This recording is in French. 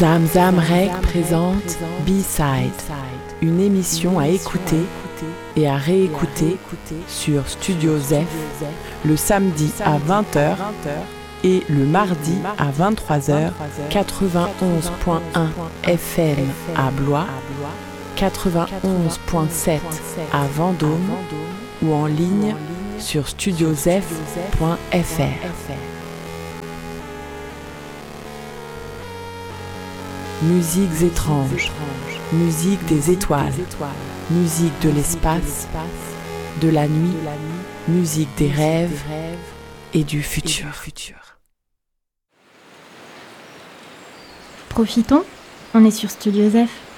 Zamzam Rec présente B-Side, une émission à écouter et à réécouter sur Studio Zef le samedi à 20h et le mardi à 23h, 91.1 FM à Blois, 91.7 à Vendôme ou en ligne sur studiozef.fr. Musiques étranges, musique des étoiles, musique de l'espace, de la nuit, musique des rêves et du futur. Profitons, on est sur Studio Zef.